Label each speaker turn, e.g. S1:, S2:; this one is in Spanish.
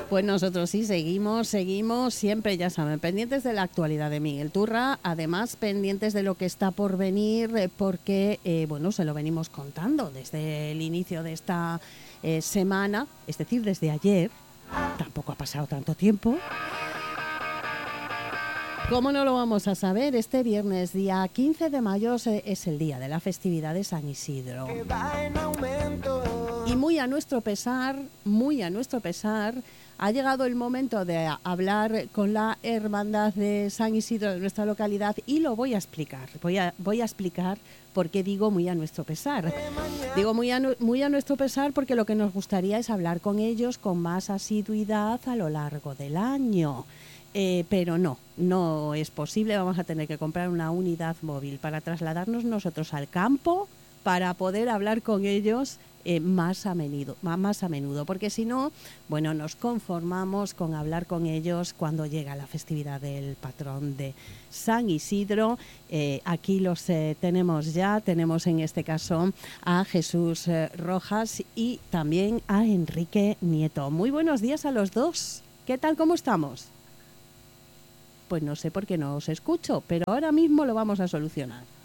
S1: Pues nosotros sí seguimos siempre, ya saben, pendientes de la actualidad de Miguel Turra, además pendientes de lo que está por venir, porque, bueno, se lo venimos contando desde el inicio de esta semana, es decir, desde ayer, tampoco ha pasado tanto tiempo. ¿Cómo no lo vamos a saber? Este viernes, día 15 de mayo, es el día de la festividad de San Isidro. Y muy a nuestro pesar, ha llegado el momento de hablar con la hermandad de San Isidro de nuestra localidad y lo voy a explicar. Voy a explicar por qué digo muy a nuestro pesar. Digo muy a nuestro pesar porque lo que nos gustaría es hablar con ellos con más asiduidad a lo largo del año. Pero no es posible. Vamos a tener que comprar una unidad móvil para trasladarnos nosotros al campo para poder hablar con ellos más a menudo, porque si no, bueno, nos conformamos con hablar con ellos cuando llega la festividad del patrón de San Isidro. Aquí los tenemos en este caso a Jesús Rojas y también a Enrique Nieto. Muy buenos días a los dos. ¿Qué tal? ¿Cómo estamos? Pues no sé por qué no os escucho, pero ahora mismo lo vamos a solucionar.